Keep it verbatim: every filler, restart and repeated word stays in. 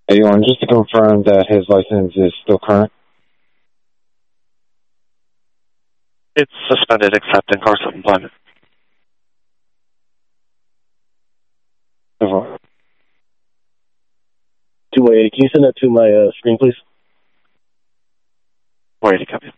eighty-one, just to confirm that his license is still current. It's suspended except in course of employment. two eighty, can you send that to my uh, screen, please? four eighty, copy.